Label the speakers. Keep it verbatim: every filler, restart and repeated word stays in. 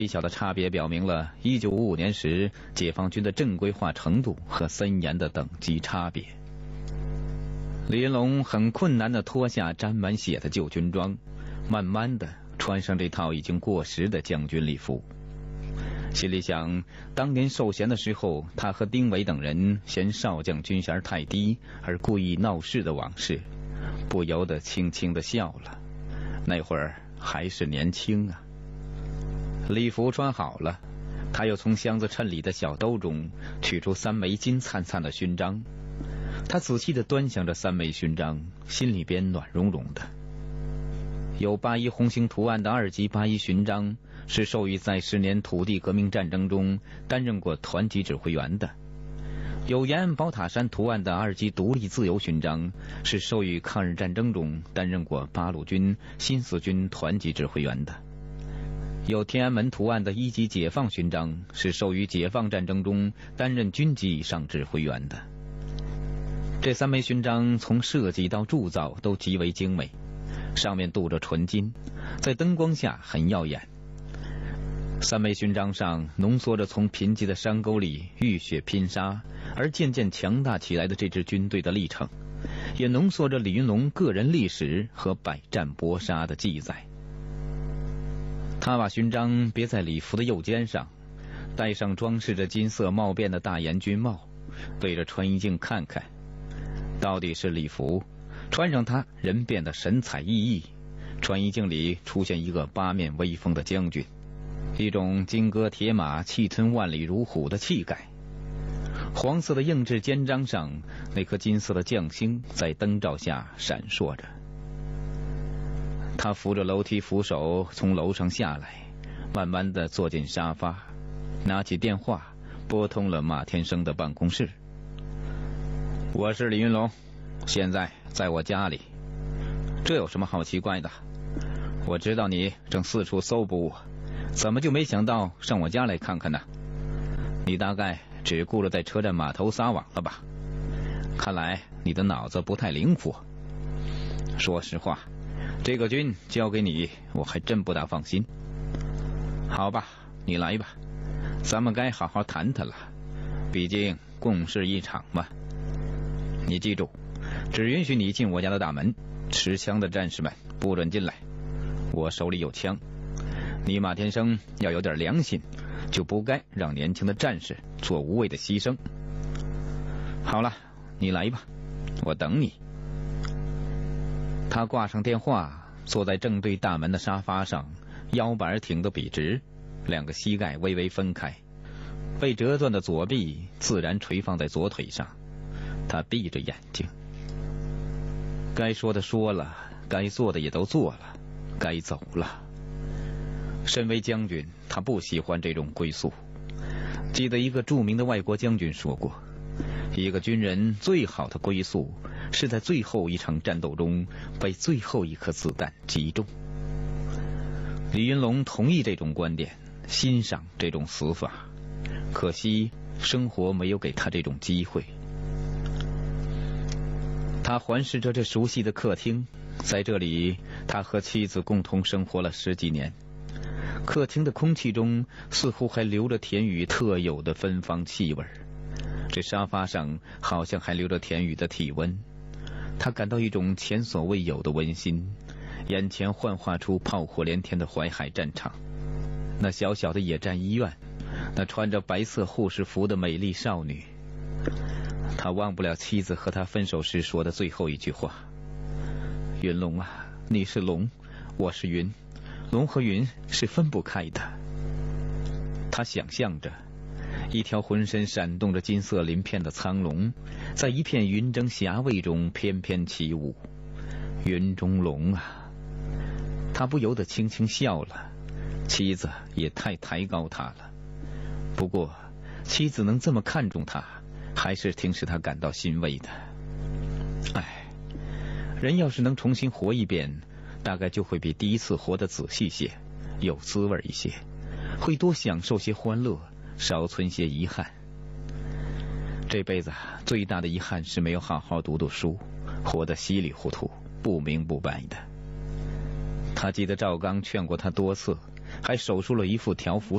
Speaker 1: 微小的差别表明了一九五五年时解放军的正规化程度和森严的等级差别。李云龙很困难地脱下沾满血的旧军装，慢慢地穿上这套已经过时的将军礼服，心里想，当年受衔的时候，他和丁伟等人嫌少将军衔太低而故意闹事的往事，不由得轻轻地笑了。那会儿还是年轻啊。礼服穿好了，他又从箱子衬里的小兜中取出三枚金灿灿的勋章。他仔细地端详着三枚勋章，心里边暖融融的。有八一红星图案的二级八一勋章是授予在十年土地革命战争中担任过团级指挥员的，有延安宝塔山图案的二级独立自由勋章是授予抗日战争中担任过八路军新四军团级指挥员的，有天安门图案的一级解放勋章是授予解放战争中担任军级以上指挥员的。这三枚勋章从设计到铸造都极为精美，上面镀着纯金，在灯光下很耀眼。三枚勋章上浓缩着从贫瘠的山沟里浴血拼杀而渐渐强大起来的这支军队的历程，也浓缩着李云龙个人历史和百战搏杀的记载。他把勋章别在礼服的右肩上，戴上装饰着金色帽辫的大檐军帽，对着穿衣镜看看，到底是礼服，穿上它人变得神采奕奕，穿衣镜里出现一个八面威风的将军，一种金戈铁马气吞万里如虎的气概。黄色的硬质肩章上那颗金色的将星在灯照下闪烁着。他扶着楼梯扶手从楼上下来，慢慢地坐进沙发，拿起电话拨通了马天生的办公室。我是李云龙，现在在我家里。这有什么好奇怪的？我知道你正四处搜捕我，怎么就没想到上我家来看看呢？你大概只顾着在车站码头撒网了吧？看来你的脑子不太灵活。说实话，这个军交给你，我还真不大放心。好吧，你来吧，咱们该好好谈谈了，毕竟共事一场嘛。你记住，只允许你进我家的大门，持枪的战士们不准进来。我手里有枪，你马天生要有点良心，就不该让年轻的战士做无谓的牺牲。好了，你来吧，我等你。他挂上电话，坐在正对大门的沙发上，腰板挺得笔直，两个膝盖微微分开，被折断的左臂自然垂放在左腿上。他闭着眼睛，该说的说了，该做的也都做了，该走了。身为将军，他不喜欢这种归宿。记得一个著名的外国将军说过，一个军人最好的归宿是在最后一场战斗中被最后一颗子弹击中。李云龙同意这种观点，欣赏这种死法，可惜生活没有给他这种机会。他环视着这熟悉的客厅，在这里他和妻子共同生活了十几年。客厅的空气中似乎还留着田雨特有的芬芳气味，这沙发上好像还留着田雨的体温。他感到一种前所未有的温馨，眼前幻化出炮火连天的淮海战场，那小小的野战医院，那穿着白色护士服的美丽少女。他忘不了妻子和他分手时说的最后一句话：云龙啊，你是龙，我是云，龙和云是分不开的。他想象着一条浑身闪动着金色鳞片的苍龙，在一片云蒸霞蔚中翩翩起舞。云中龙啊，他不由得轻轻笑了。妻子也太抬高他了，不过妻子能这么看重他，还是挺使他感到欣慰的。哎，人要是能重新活一遍，大概就会比第一次活得仔细些，有滋味一些，会多享受些欢乐，少存些遗憾。这辈子最大的遗憾是没有好好读读书，活得稀里糊涂，不明不白的。他记得赵刚劝过他多次，还手出了一副条幅